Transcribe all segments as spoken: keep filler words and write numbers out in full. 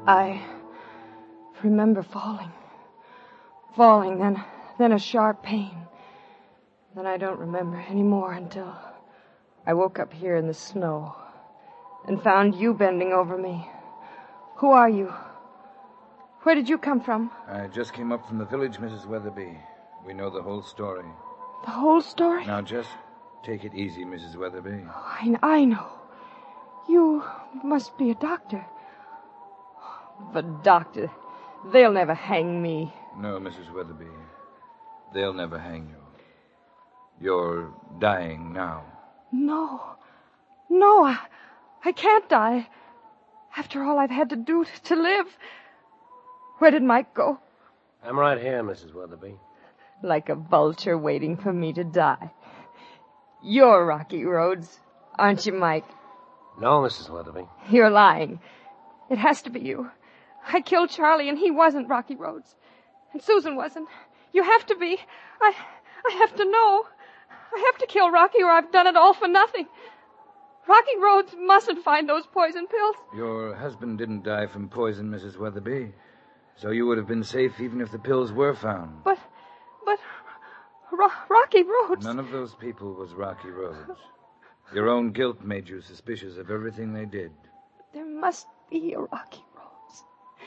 I remember falling. Falling, then, then a sharp pain. Then I don't remember any more until I woke up here in the snow and found you bending over me. Who are you? Where did you come from? I just came up from the village, Missus Weatherby. We know the whole story. The whole story? Now, just take it easy, Missus Weatherby. Oh, I, I know. You must be a doctor. But, doctor, they'll never hang me. No, Missus Weatherby. They'll never hang you. You're dying now. No. No, I, I can't die. After all I've had to do to live. Where did Mike go? I'm right here, Missus Weatherby. Like a vulture waiting for me to die. You're Rocky Rhodes, aren't you, Mike? No, Missus Weatherby. You're lying. It has to be you. I killed Charlie, and he wasn't Rocky Rhodes. And Susan wasn't. You have to be. I I have to know. I have to kill Rocky, or I've done it all for nothing. Rocky Rhodes mustn't find those poison pills. Your husband didn't die from poison, Missus Weatherby. So you would have been safe even if the pills were found. But, but, Ro- Rocky Rhodes... None of those people was Rocky Rhodes. Your own guilt made you suspicious of everything they did. There must be a Rocky Rhodes.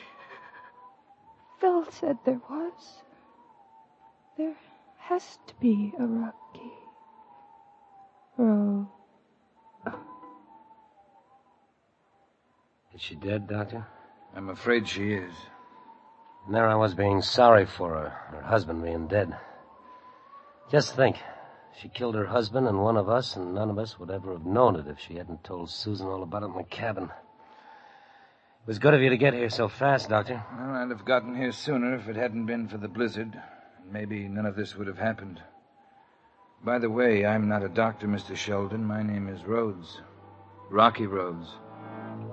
Phil said there was. There has to be a Rocky Rhodes. Is she dead, Doctor? I'm afraid she is. And there I was being sorry for her, her husband being dead. Just think, she killed her husband and one of us, and none of us would ever have known it if she hadn't told Susan all about it in the cabin. It was good of you to get here so fast, Doctor. Well, I'd have gotten here sooner if it hadn't been for the blizzard. Maybe none of this would have happened. By the way, I'm not a doctor, Mister Sheldon. My name is Rhodes. Rocky Rhodes.